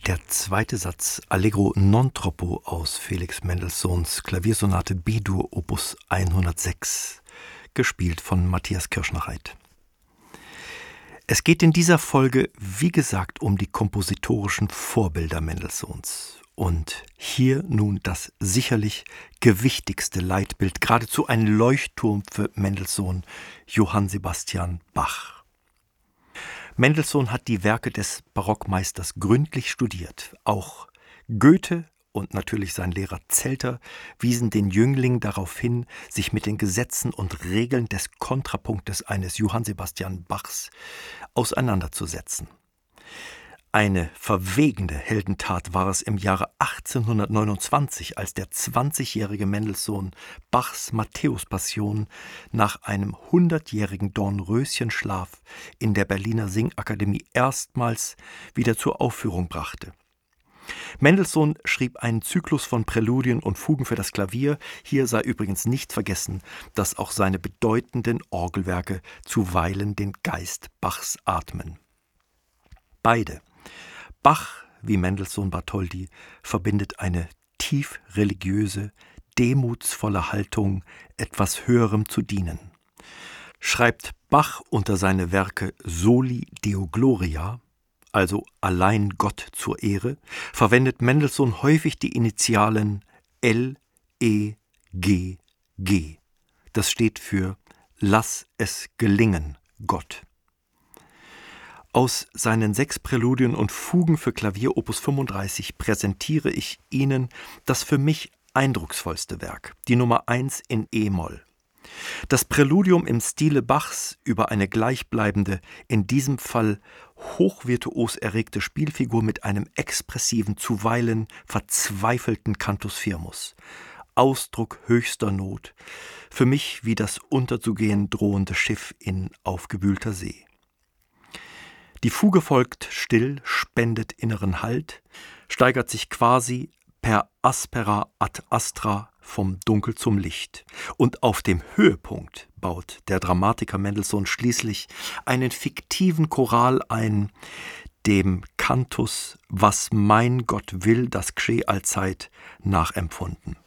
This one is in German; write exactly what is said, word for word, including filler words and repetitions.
Der zweite Satz Allegro non troppo aus Felix Mendelssohns Klaviersonate B-Dur Opus hundertsechs, gespielt von Matthias Kirschner-Reit. Es geht in dieser Folge, wie gesagt, um die kompositorischen Vorbilder Mendelssohns. Und hier nun das sicherlich gewichtigste Leitbild, geradezu ein Leuchtturm für Mendelssohn, Johann Sebastian Bach. Mendelssohn hat die Werke des Barockmeisters gründlich studiert. Auch Goethe und natürlich sein Lehrer Zelter wiesen den Jüngling darauf hin, sich mit den Gesetzen und Regeln des Kontrapunktes eines Johann Sebastian Bachs auseinanderzusetzen. Eine verwegene Heldentat war es im Jahre achtzehnhundertneunundzwanzig, als der zwanzigjährige Mendelssohn Bachs Matthäus-Passion nach einem hundertjährigen Dornröschenschlaf in der Berliner Singakademie erstmals wieder zur Aufführung brachte. Mendelssohn schrieb einen Zyklus von Präludien und Fugen für das Klavier. Hier sei übrigens nicht vergessen, dass auch seine bedeutenden Orgelwerke zuweilen den Geist Bachs atmen. Beide, Bach wie Mendelssohn Bartholdy, verbindet eine tief religiöse, demutsvolle Haltung, etwas Höherem zu dienen. Schreibt Bach unter seine Werke Soli Deo Gloria, also allein Gott zur Ehre, verwendet Mendelssohn häufig die Initialen L E G G. Das steht für Lass es gelingen, Gott. Aus seinen sechs Präludien und Fugen für Klavier Opus fünfunddreißig präsentiere ich Ihnen das für mich eindrucksvollste Werk, die Nummer eins in E-Moll. Das Präludium im Stile Bachs über eine gleichbleibende, in diesem Fall hochvirtuos erregte Spielfigur mit einem expressiven, zuweilen verzweifelten Cantus firmus. Ausdruck höchster Not, für mich wie das unterzugehen drohende Schiff in aufgewühlter See. Die Fuge folgt still, spendet inneren Halt, steigert sich quasi per aspera ad astra vom Dunkel zum Licht. Und auf dem Höhepunkt baut der Dramatiker Mendelssohn schließlich einen fiktiven Choral ein, dem Cantus Was mein Gott will, das g'scheh allzeit nachempfunden.